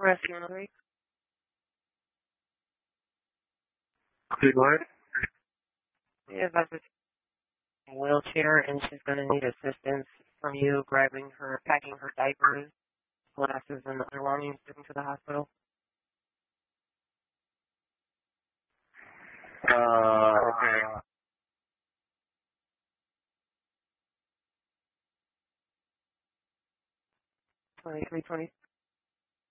Rescue 103. Good morning. Yeah, that's a wheelchair, and she's going to need assistance from you grabbing her, packing her diapers, glasses, and other belongings to the hospital. Okay. 2320.